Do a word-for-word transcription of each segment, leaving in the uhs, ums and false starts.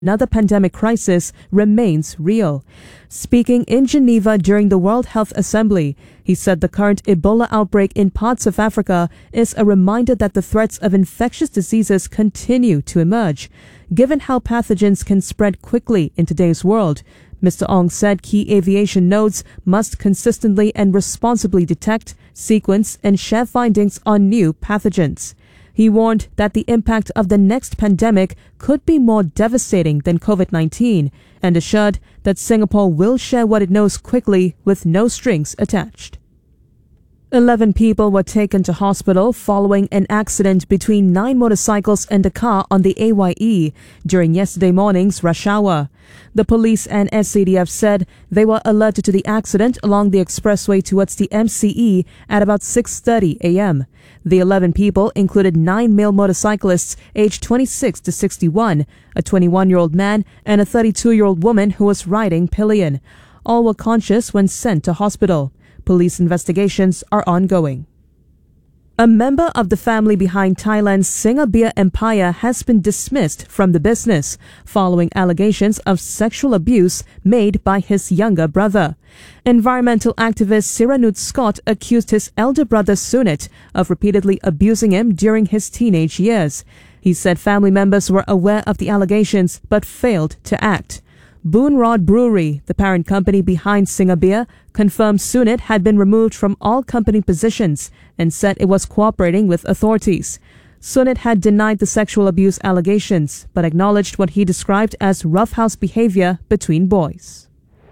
another pandemic crisis remains real. Speaking in Geneva during the World Health Assembly, he said the current Ebola outbreak in parts of Africa is a reminder that the threats of infectious diseases continue to emerge. Given how pathogens can spread quickly in today's world, Mister Ong said key aviation nodes must consistently and responsibly detect, sequence, and share findings on new pathogens. He warned that the impact of the next pandemic could be more devastating than COVID nineteen and assured that Singapore will share what it knows quickly with no strings attached. Eleven people were taken to hospital following an accident between nine motorcycles and a car on the A Y E during yesterday morning's rush hour. The police and S C D F said they were alerted to the accident along the expressway towards the M C E at about six thirty a.m. The eleven people included nine male motorcyclists aged twenty-six to sixty-one, a twenty-one-year-old man, and a thirty-two-year-old woman who was riding pillion. All were conscious when sent to hospital. Police investigations are ongoing. A member of the family behind Thailand's Singer Beer empire has been dismissed from the business following allegations of sexual abuse made by his younger brother. Environmental activist Siranut Scott accused his elder brother Sunit of repeatedly abusing him during his teenage years. He said family members were aware of the allegations but failed to act. Boon Rod Brewery, the parent company behind Singer Beer, confirmed Sunit had been removed from all company positions and said it was cooperating with authorities. Sunit had denied the sexual abuse allegations, but acknowledged what he described as roughhouse behavior between boys.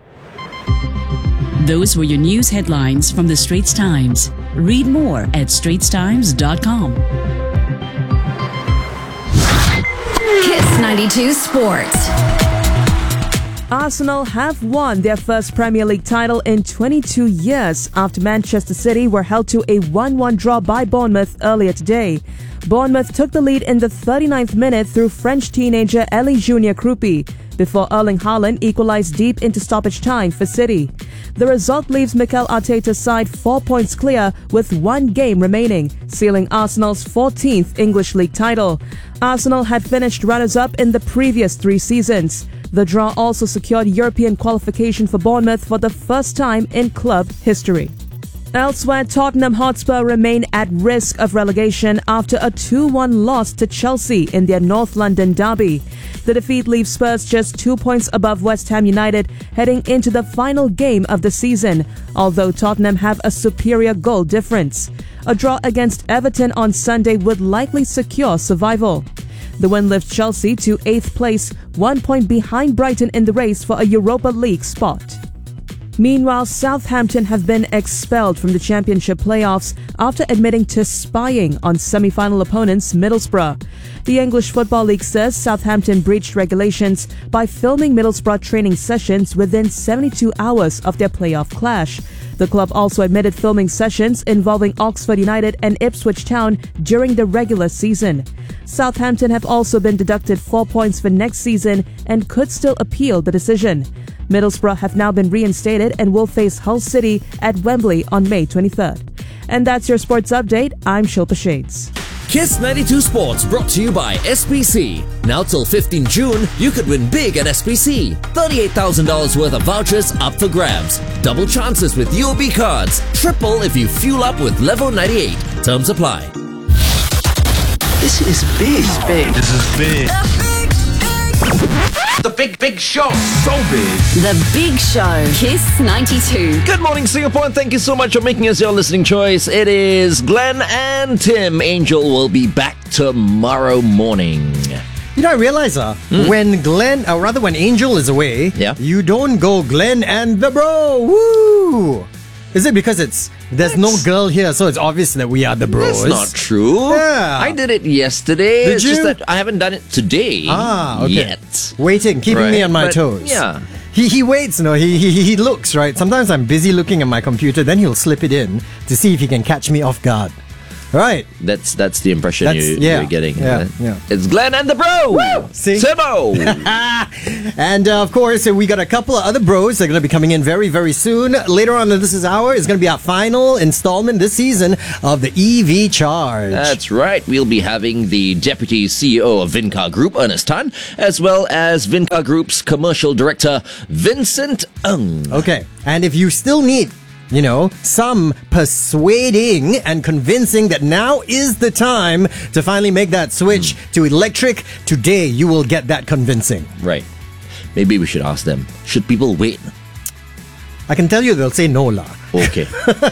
Those were your news headlines from the Straits Times. Read more at straits times dot com. Kiss ninety-two Sports. Arsenal have won their first Premier League title in twenty-two years after Manchester City were held to a one one draw by Bournemouth earlier today. Bournemouth took the lead in the thirty-ninth minute through French teenager Elie Junior Krupi before Erling Haaland equalised deep into stoppage time for City. The result leaves Mikel Arteta's side four points clear with one game remaining, sealing Arsenal's fourteenth English League title. Arsenal had finished runners-up in the previous three seasons. The draw also secured European qualification for Bournemouth for the first time in club history. Elsewhere, Tottenham Hotspur remain at risk of relegation after a two one loss to Chelsea in their North London derby. The defeat leaves Spurs just two points above West Ham United heading into the final game of the season, although Tottenham have a superior goal difference. A draw against Everton on Sunday would likely secure survival. The win lifts Chelsea to eighth place, one point behind Brighton in the race for a Europa League spot. Meanwhile, Southampton have been expelled from the Championship playoffs after admitting to spying on semi-final opponents Middlesbrough. The English Football League says Southampton breached regulations by filming Middlesbrough training sessions within seventy-two hours of their playoff clash. The club also admitted filming sessions involving Oxford United and Ipswich Town during the regular season. Southampton have also been deducted four points for next season and could still appeal the decision. Middlesbrough have now been reinstated and will face Hull City at Wembley on May twenty-third. And that's your sports update. I'm Shilpa Shades. Kiss ninety-two Sports brought to you by S P C. Now till fifteenth June, you could win big at S P C. thirty-eight thousand dollars worth of vouchers up for grabs. Double chances with U O B cards. Triple if you fuel up with Level ninety-eight. Terms apply. This is big. This is big. This is big. The big, big show. So big. The Big Show. Kiss ninety-two. Good morning, Singapore, and thank you so much for making us your listening choice. It is Glenn and Tim. Angel will be back tomorrow morning. You know, I realize uh, mm. when Glenn, or rather when Angel is away, yeah. you don't go Glenn and the bro. Woo! Is it because it's there's That's, no girl here, so it's obvious that we are the bros? That's not true. Yeah. I did it yesterday. Did it's you? just that I haven't done it today ah, okay. yet. Waiting, keeping right. me on my but, toes. Yeah. He he waits, you know, he, he he looks, right? Sometimes I'm busy looking at my computer, then he'll slip it in to see if he can catch me off guard. Right. That's that's the impression That's, you, yeah, you're getting. Yeah, right? yeah. It's Glenn and the bro. Woo! See? Simo. And uh, of course, we got a couple of other bros that are going to be coming in very, very soon. Later on in This Is Hour is going to be our final installment this season of the E V Charge. That's right. We'll be having the Deputy C E O of Vincar Group, Ernest Tan, as well as Vincar Group's Commercial Director, Vincent Ng. Okay, and if you still need, you know, some persuading and convincing that now is the time to finally make that switch mm. to electric, today you will get that convincing. Right. Maybe we should ask them, should people wait? I can tell you they'll say no lah. Okay.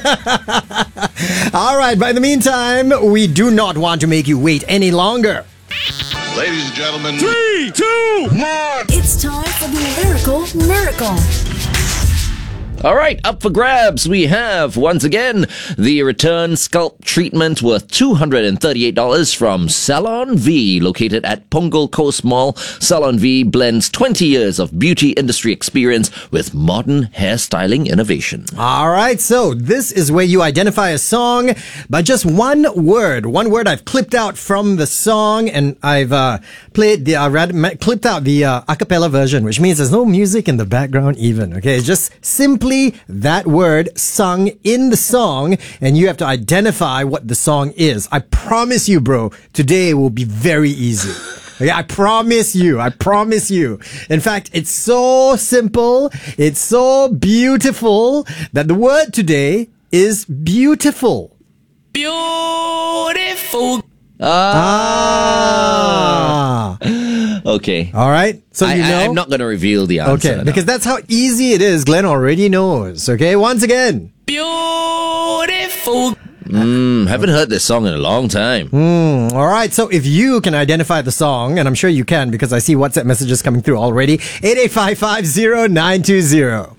All right, but in the meantime, we do not want to make you wait any longer. Ladies and gentlemen, three, two, one. It's time for the Lyrical Miracle. All right, up for grabs, we have, once again, the return scalp treatment worth two hundred thirty-eight dollars from Salon V, located at Punggol Coast Mall. Salon V blends twenty years of beauty industry experience with modern hairstyling innovation. All right, so this is where you identify a song by just one word. One word I've clipped out from the song, and I've uh, played the, uh, rad- clipped out the uh, a cappella version, which means there's no music in the background even, okay? It's just simply that word sung in the song, and you have to identify what the song is. I promise you, bro, today will be very easy. Okay, I promise you. I promise you. In fact, it's so simple. It's so beautiful that the word today is beautiful. Beautiful. Ah. Okay. All right. So I, you know. I, I'm not going to reveal the answer. Okay, because that's how easy it is. Glenn already knows. Okay, once again. Beautiful. Mm, haven't heard this song in a long time. Mm, all right. So if you can identify the song, and I'm sure you can because I see WhatsApp messages coming through already, eight eight five five zero nine two zero.